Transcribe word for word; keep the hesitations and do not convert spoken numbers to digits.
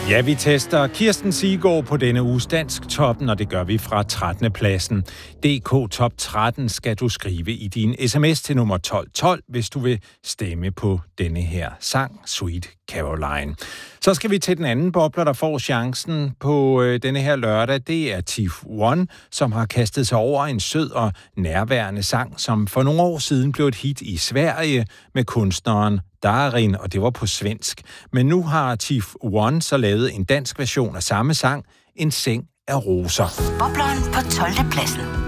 Ja, vi tester Kirsten Siggaard på denne uges Dansktoppen, og det gør vi fra trettende pladsen. D K Top tretten skal du skrive i din sms til nummer tolv tolv, hvis du vil stemme på denne her sang, Sweet Caroline. Så skal vi til den anden bobler, der får chancen på øh, denne her lørdag. Det er Chief One, som har kastet sig over en sød og nærværende sang, som for nogle år siden blev et hit i Sverige med kunstneren Darin, og det var på svensk. Men nu har Chief One så lavet en dansk version af samme sang, En seng af roser. Bobleren på tolvte pladsen.